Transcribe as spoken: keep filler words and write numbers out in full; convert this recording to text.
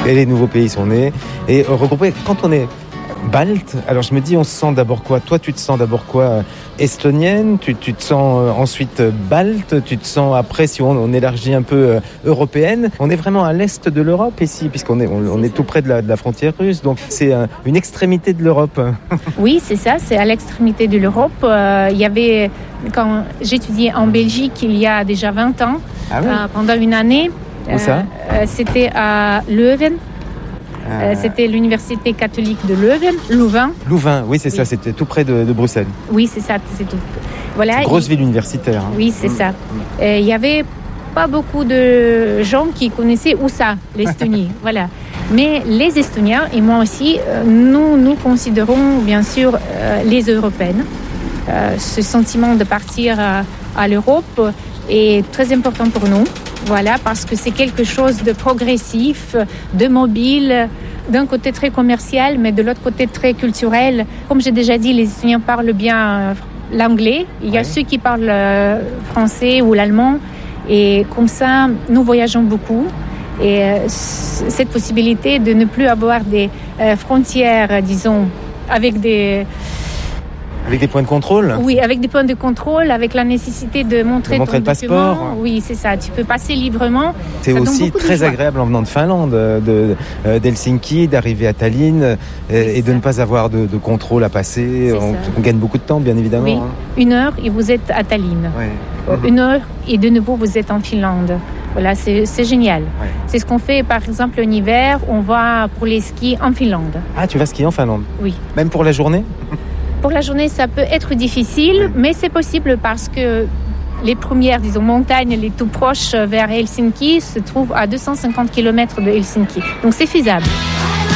Et les nouveaux pays sont nés. Et regroupés, quand on est balte, alors je me dis, on se sent d'abord quoi ? Toi, tu te sens d'abord quoi ? Estonienne, tu, tu te sens euh, ensuite balte, tu te sens après, si on, on élargit un peu, euh, européenne. On est vraiment à l'est de l'Europe ici, puisqu'on est, on, on est tout près de la, de la frontière russe, donc c'est euh, une extrémité de l'Europe. Oui, c'est ça, c'est à l'extrémité de l'Europe. Euh, il y avait, quand j'étudiais en Belgique il y a déjà vingt ans, Ah oui. euh, pendant une année, Où ça ? euh, c'était à Leuven. Euh, c'était l'université catholique de Leuven, Louvain. Louvain, oui, c'est Oui. ça, c'était tout près de, de Bruxelles. Oui, c'est ça, c'est tout. Voilà. C'est une grosse il... ville universitaire. Hein. Oui, c'est mmh. ça. Euh, il y avait pas beaucoup de gens qui connaissaient où ça, l'Estonie. Voilà. Mais les Estoniens, et moi aussi, euh, nous, nous considérons bien sûr euh, les Européennes. Euh, ce sentiment de partir à, à l'Europe est très important pour nous. Voilà, parce que c'est quelque chose de progressif, de mobile, d'un côté très commercial, mais de l'autre côté très culturel. Comme j'ai déjà dit, les Estoniens parlent bien l'anglais. Il y a ouais. ceux qui parlent le français ou l'allemand. Et comme ça, nous voyageons beaucoup. Et euh, cette possibilité de ne plus avoir des euh, frontières, disons, avec des... Avec des points de contrôle ? Oui, avec des points de contrôle, avec la nécessité de montrer, de montrer ton le passeport. document. Oui, c'est ça. Tu peux passer librement. C'est ça aussi très agréable en venant de Finlande, de, de, d'Helsinki, d'arriver à Tallinn euh, et de ne pas avoir de, de contrôle à passer. On, on gagne beaucoup de temps, bien évidemment. Oui, hein. Une heure et vous êtes à Tallinn. Ouais. Une heure et de nouveau vous êtes en Finlande. Voilà, c'est, c'est génial. Ouais. C'est ce qu'on fait, par exemple, en hiver. On va pour les skis en Finlande. Ah, tu vas skier en Finlande ? Oui. Même pour la journée ? Pour la journée, ça peut être difficile, oui. mais c'est possible parce que les premières, disons, montagnes, les tout proches vers Helsinki, se trouvent à deux cent cinquante kilomètres de Helsinki. Donc c'est faisable.